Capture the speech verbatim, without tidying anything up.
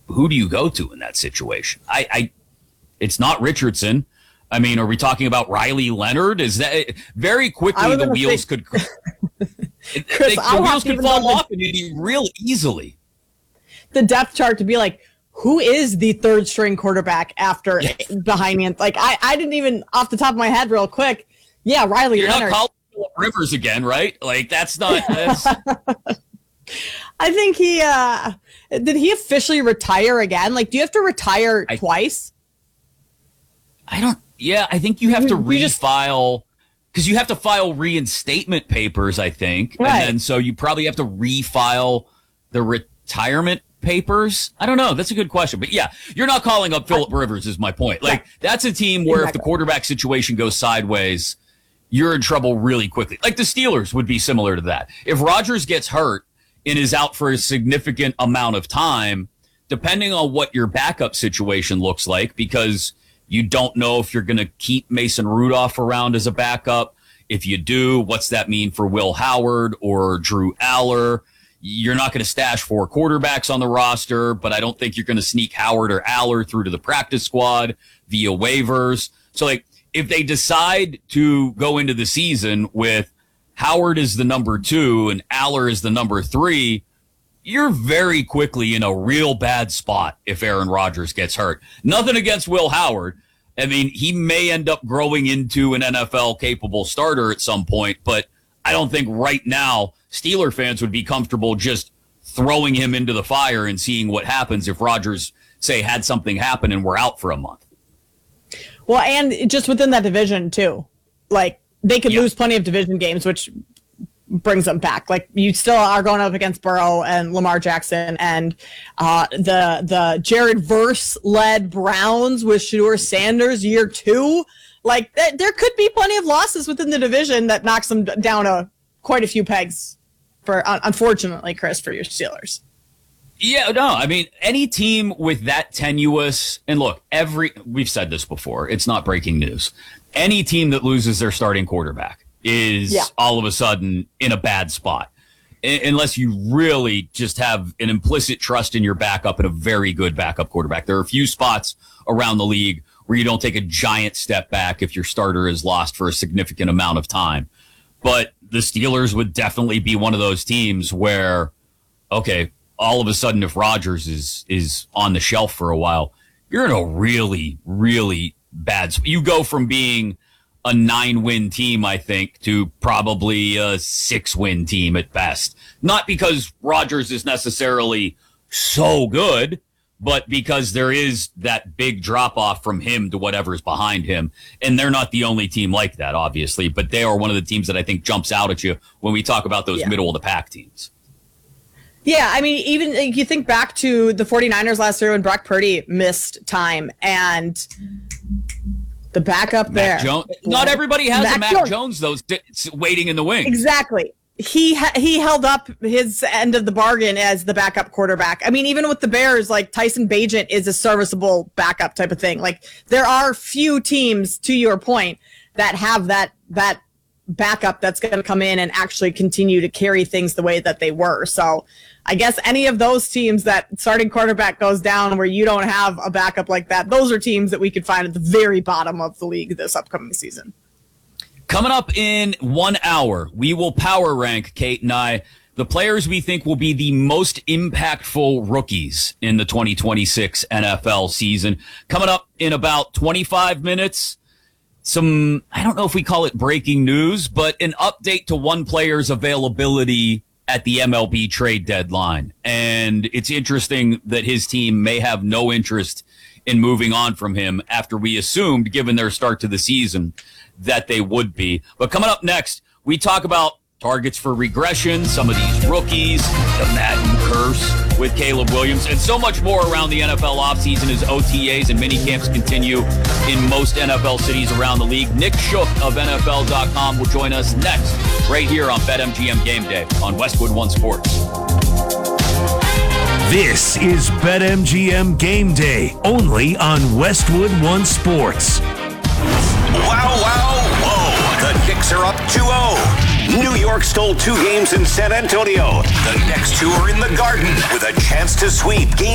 who do you go to in that situation? I, I it's not Richardson. I mean, are we talking about Riley Leonard? Is that very quickly the wheels say, could Chris, they, the wheels could fall off and real easily. The depth chart to be like, who is the third string quarterback after yes. behind me? Like I, I didn't even off the top of my head real quick. Yeah, Riley You're Leonard. Not calling Philip Rivers again, right? Like that's not. That's... I think he uh, did. He officially retire again? Like, do you have to retire I, twice? I don't. Yeah, I think you have to refile because you have to file reinstatement papers, I think. Right. And then so you probably have to refile the retirement papers. I don't know. That's a good question. But yeah, you're not calling up Philip Rivers is my point. Like that's a team where exactly. if the quarterback situation goes sideways, you're in trouble really quickly. Like the Steelers would be similar to that. If Rodgers gets hurt and is out for a significant amount of time, depending on what your backup situation looks like, because you don't know if you're going to keep Mason Rudolph around as a backup. If you do, what's that mean for Will Howard or Drew Aller? You're not going to stash four quarterbacks on the roster, but I don't think you're going to sneak Howard or Aller through to the practice squad via waivers. So, like, if they decide to go into the season with Howard is the number two and Aller is the number three, you're very quickly in a real bad spot if Aaron Rodgers gets hurt. Nothing against Will Howard. I mean, he may end up growing into an N F L-capable starter at some point, but I don't think right now Steeler fans would be comfortable just throwing him into the fire and seeing what happens if Rodgers, say, had something happen and we're out for a month. Well, and just within that division, too. Like, they could yeah. lose plenty of division games, which brings them back. Like, you still are going up against Burrow and Lamar Jackson and uh, the the Jared Verse-led Browns with Shedeur Sanders year two. Like, th- there could be plenty of losses within the division that knocks them down a quite a few pegs, for uh, unfortunately, Chris, for your Steelers. Yeah, no, I mean, any team with that tenuous, and look, every, we've said this before, it's not breaking news. Any team that loses their starting quarterback is yeah. all of a sudden in a bad spot. I- unless you really just have an implicit trust in your backup and a very good backup quarterback. There are a few spots around the league where you don't take a giant step back if your starter is lost for a significant amount of time. But the Steelers would definitely be one of those teams where, okay, all of a sudden if Rodgers is is on the shelf for a while, you're in a really, really bad spot. You go from being a nine-win team, I think, to probably a six-win team at best. Not because Rodgers is necessarily so good, but because there is that big drop-off from him to whatever's behind him. And they're not the only team like that, obviously, but they are one of the teams that I think jumps out at you when we talk about those yeah. middle-of-the-pack teams. Yeah, I mean, even like, you think back to the 49ers last year when Brock Purdy missed time and the backup Mac there. Jones. Not everybody has Mac a Mac Jones, Jones though, waiting in the wings. Exactly. He ha- he held up his end of the bargain as the backup quarterback. I mean, even with the Bears, like Tyson Bagent is a serviceable backup type of thing. Like there are few teams, to your point, that have that that backup that's going to come in and actually continue to carry things the way that they were. So I guess any of those teams that starting quarterback goes down where you don't have a backup like that, those are teams that we could find at the very bottom of the league this upcoming season. Coming up in one hour, we will power rank, Kate and I, the players we think will be the most impactful rookies in the twenty twenty-six N F L season. Coming up in about twenty-five minutes, some, I don't know if we call it breaking news, but an update to one player's availability at the M L B trade deadline. And it's interesting that his team may have no interest in moving on from him after we assumed, given their start to the season, that they would be. But coming up next, we talk about targets for regression, some of these rookies, the Madden curse with Caleb Williams, and so much more around the N F L offseason as O T As and minicamps continue in most N F L cities around the league. Nick Shook of N F L dot com will join us next, right here on BetMGM Game Day on Westwood One Sports. This is BetMGM Game Day, only on Westwood One Sports. Wow, wow, whoa. The Knicks are up two oh. New York stole two games in San Antonio. The next two are in the Garden with a chance to sweep game